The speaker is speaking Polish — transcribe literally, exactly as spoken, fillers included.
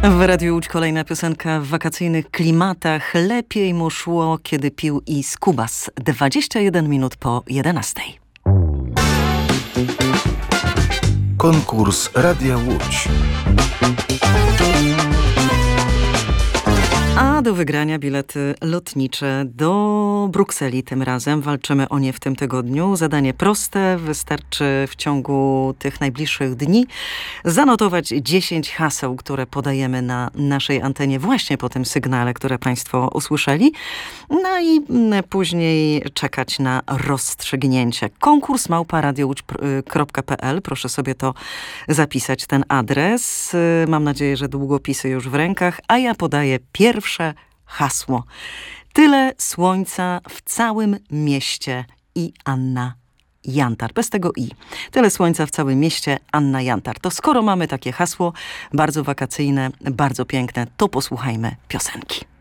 W Radiu Łódź kolejna piosenka w wakacyjnych klimatach. Lepiej mu szło, kiedy pił i skubas. dwadzieścia jeden minut po jedenastej. Konkurs Radia Łódź. A do wygrania bilety lotnicze do Brukseli tym razem. Walczymy o nie w tym tygodniu. Zadanie proste. Wystarczy w ciągu tych najbliższych dni zanotować dziesięć haseł, które podajemy na naszej antenie właśnie po tym sygnale, które Państwo usłyszeli. No i później czekać na rozstrzygnięcie. Konkurs małpa radiołódź kropka pe el. Proszę sobie to zapisać, ten adres. Mam nadzieję, że długopisy już w rękach, a ja podaję pierwsze hasło. Tyle słońca w całym mieście i Anna Jantar. Bez tego i. Tyle słońca w całym mieście, Anna Jantar. To skoro mamy takie hasło, bardzo wakacyjne, bardzo piękne, to posłuchajmy piosenki.